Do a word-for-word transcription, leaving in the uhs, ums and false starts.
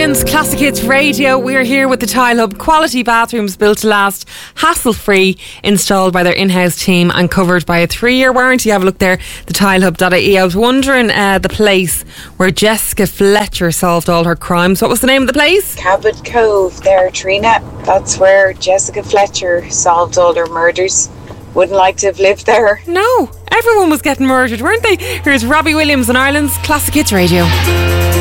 Ireland's Classic Hits Radio. We're here with the Tile Hub. Quality bathrooms built to last, hassle-free, installed by their in-house team and covered by a three-year warranty. Have a look there, the tile hub dot I E. I was wondering uh, the place where Jessica Fletcher solved all her crimes. What was the name of the place? Cabot Cove there, Trina. That's where Jessica Fletcher solved all her murders. Wouldn't like to have lived there. No, everyone was getting murdered, weren't they? Here's Robbie Williams on Ireland's Classic Hits Radio.